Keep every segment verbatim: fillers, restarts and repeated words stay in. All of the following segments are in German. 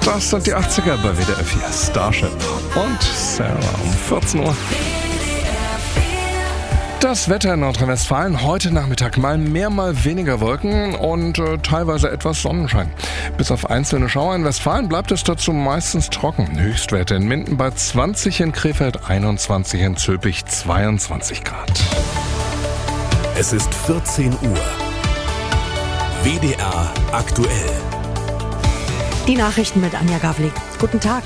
Das sind die achtziger bei W D R vier. Starship und Sarah um vierzehn Uhr. Das Wetter in Nordrhein-Westfalen, heute Nachmittag mal mehr, mal weniger Wolken und äh, teilweise etwas Sonnenschein. Bis auf einzelne Schauer in Westfalen bleibt es dazu meistens trocken. Höchstwerte in Minden bei zwanzig, in Krefeld einundzwanzig, in Zülpich zweiundzwanzig Grad. Es ist vierzehn Uhr. W D R aktuell. Die Nachrichten mit Anja Gavlik. Guten Tag.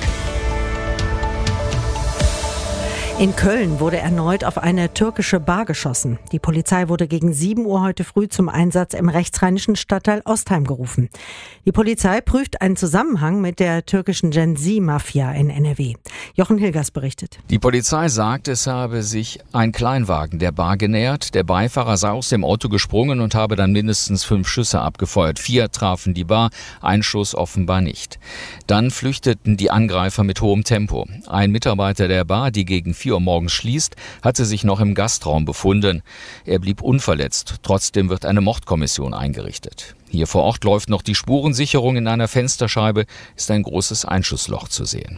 In Köln wurde erneut auf eine türkische Bar geschossen. Die Polizei wurde gegen sieben Uhr heute früh zum Einsatz im rechtsrheinischen Stadtteil Ostheim gerufen. Die Polizei prüft einen Zusammenhang mit der türkischen Gen-Z-Mafia in N R W. Jochen Hilgers berichtet. Die Polizei sagt, es habe sich ein Kleinwagen der Bar genähert. Der Beifahrer sei aus dem Auto gesprungen und habe dann mindestens fünf Schüsse abgefeuert. Vier trafen die Bar, ein Schuss offenbar nicht. Dann flüchteten die Angreifer mit hohem Tempo. Ein Mitarbeiter der Bar, die gegen vier Uhr morgens schließt, hatte sich noch im Gastraum befunden. Er blieb unverletzt. Trotzdem wird eine Mordkommission eingerichtet. Hier vor Ort läuft noch die Spurensicherung. In einer Fensterscheibe ist ein großes Einschussloch zu sehen.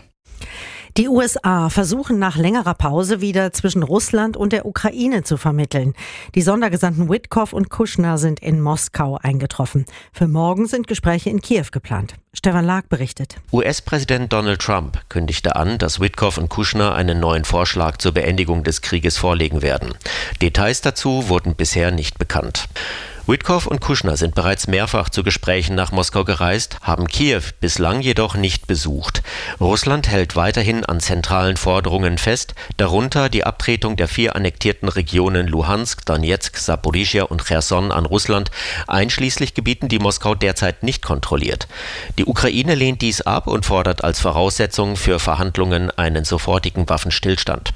Die U S A versuchen nach längerer Pause wieder zwischen Russland und der Ukraine zu vermitteln. Die Sondergesandten Witkoff und Kushner sind in Moskau eingetroffen. Für morgen sind Gespräche in Kiew geplant. Stefan Lag berichtet. U S-Präsident Donald Trump kündigte an, dass Witkoff und Kushner einen neuen Vorschlag zur Beendigung des Krieges vorlegen werden. Details dazu wurden bisher nicht bekannt. Witkoff und Kushner sind bereits mehrfach zu Gesprächen nach Moskau gereist, haben Kiew bislang jedoch nicht besucht. Russland hält weiterhin an zentralen Forderungen fest, darunter die Abtretung der vier annektierten Regionen Luhansk, Donetsk, Saporischschja und Cherson an Russland, einschließlich Gebieten, die Moskau derzeit nicht kontrolliert. Die Ukraine lehnt dies ab und fordert als Voraussetzung für Verhandlungen einen sofortigen Waffenstillstand.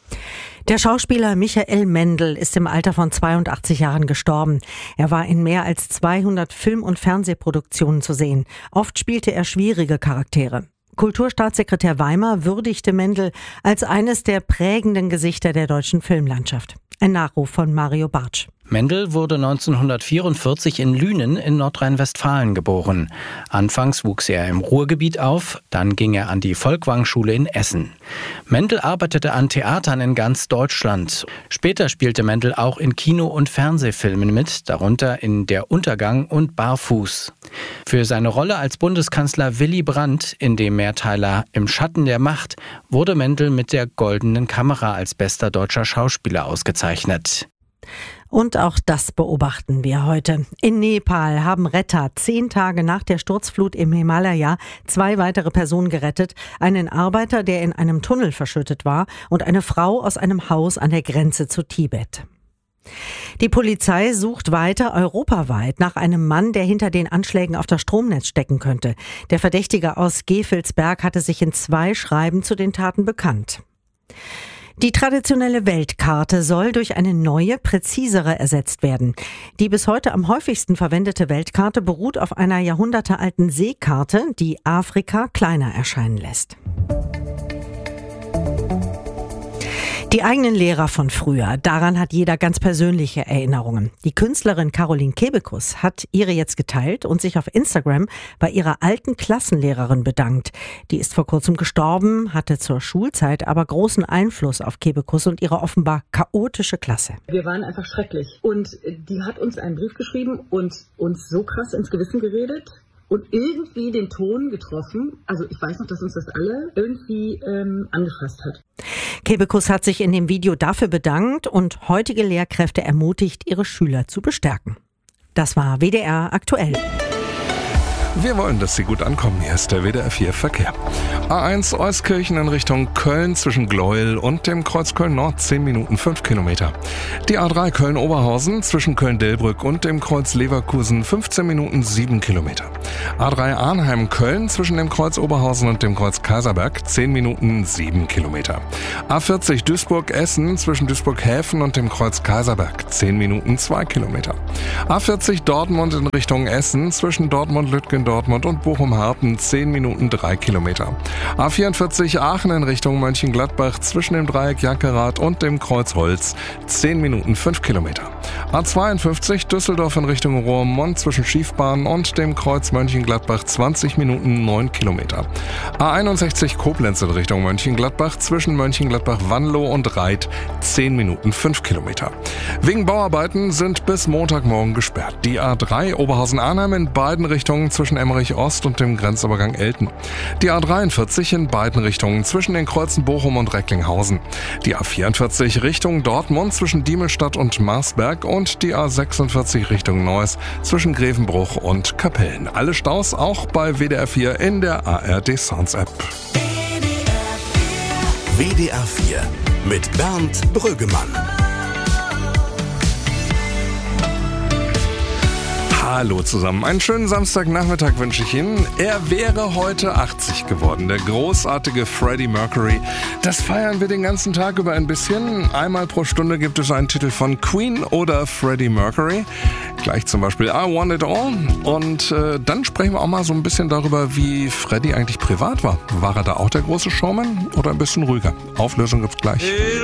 Der Schauspieler Michael Mendl ist im Alter von zweiundachtzig Jahren gestorben. Er war in mehr als zweihundert Film- und Fernsehproduktionen zu sehen. Oft spielte er schwierige Charaktere. Kulturstaatssekretär Weimer würdigte Mendl als eines der prägenden Gesichter der deutschen Filmlandschaft. Ein Nachruf von Mario Bartsch. Mendl wurde neunzehnhundertvierundvierzig in Lünen in Nordrhein-Westfalen geboren. Anfangs wuchs er im Ruhrgebiet auf, dann ging er an die Folkwang-Schule in Essen. Mendl arbeitete an Theatern in ganz Deutschland. Später spielte Mendl auch in Kino- und Fernsehfilmen mit, darunter in Der Untergang und Barfuß. Für seine Rolle als Bundeskanzler Willy Brandt in dem Mehrteiler Im Schatten der Macht wurde Mendl mit der Goldenen Kamera als bester deutscher Schauspieler ausgezeichnet. Und auch das beobachten wir heute. In Nepal haben Retter zehn Tage nach der Sturzflut im Himalaya zwei weitere Personen gerettet. Einen Arbeiter, der in einem Tunnel verschüttet war, und eine Frau aus einem Haus an der Grenze zu Tibet. Die Polizei sucht weiter europaweit nach einem Mann, der hinter den Anschlägen auf das Stromnetz stecken könnte. Der Verdächtige aus Gevelsberg hatte sich in zwei Schreiben zu den Taten bekannt. Die traditionelle Weltkarte soll durch eine neue, präzisere ersetzt werden. Die bis heute am häufigsten verwendete Weltkarte beruht auf einer jahrhundertealten Seekarte, die Afrika kleiner erscheinen lässt. Die eigenen Lehrer von früher, daran hat jeder ganz persönliche Erinnerungen. Die Künstlerin Caroline Kebekus hat ihre jetzt geteilt und sich auf Instagram bei ihrer alten Klassenlehrerin bedankt. Die ist vor kurzem gestorben, hatte zur Schulzeit aber großen Einfluss auf Kebekus und ihre offenbar chaotische Klasse. Wir waren einfach schrecklich. Und die hat uns einen Brief geschrieben und uns so krass ins Gewissen geredet. Und irgendwie den Ton getroffen. Also ich weiß noch, dass uns das alle irgendwie ähm, angefasst hat. Kebekus hat sich in dem Video dafür bedankt und heutige Lehrkräfte ermutigt, ihre Schüler zu bestärken. Das war W D R aktuell. Wir wollen, dass Sie gut ankommen. Hier ist der W D R vier Verkehr. A eins Euskirchen in Richtung Köln zwischen Gleuel und dem Kreuz Köln-Nord zehn Minuten fünf Kilometer. Die A drei Köln-Oberhausen zwischen Köln-Delbrück und dem Kreuz Leverkusen fünfzehn Minuten sieben Kilometer. A drei Arnheim-Köln zwischen dem Kreuz Oberhausen und dem Kreuz Kaiserberg zehn Minuten sieben Kilometer. A vierzig Duisburg-Essen zwischen Duisburg-Häfen und dem Kreuz Kaiserberg zehn Minuten zwei Kilometer. A vierzig Dortmund in Richtung Essen zwischen Dortmund-Lütgen Dortmund und Bochum-Harten zehn Minuten drei Kilometer. A vierundvierzig Aachen in Richtung Mönchengladbach zwischen dem Dreieck Jankerath und dem Kreuz Holz zehn Minuten fünf Kilometer. A zweiundfünfzig Düsseldorf in Richtung Roermond zwischen Schiefbahn und dem Kreuz Mönchengladbach zwanzig Minuten neun Kilometer. A einundsechzig Koblenz in Richtung Mönchengladbach zwischen Mönchengladbach-Wanlo und Reit zehn Minuten fünf Kilometer. Wegen Bauarbeiten sind bis Montagmorgen gesperrt. Die A drei Oberhausen-Arnhem in beiden Richtungen zwischen Emmerich Ost und dem Grenzübergang Elten. Die A dreiundvierzig in beiden Richtungen zwischen den Kreuzen Bochum und Recklinghausen. Die A vierundvierzig Richtung Dortmund zwischen Diemelstadt und Marsberg und die A sechsundvierzig Richtung Neuss zwischen Grevenbruch und Kapellen. Alle Staus auch bei W D R vier in der A R D Sounds App. W D R vier mit Bernd Brüggemann. Hallo zusammen, einen schönen Samstagnachmittag wünsche ich Ihnen. Er wäre heute achtzig geworden, der großartige Freddie Mercury. Das feiern wir den ganzen Tag über ein bisschen. Einmal pro Stunde gibt es einen Titel von Queen oder Freddie Mercury. Gleich zum Beispiel I Want It All. Und äh, dann sprechen wir auch mal so ein bisschen darüber, wie Freddie eigentlich privat war. War er da auch der große Showman oder ein bisschen ruhiger? Auflösung gibt's gleich.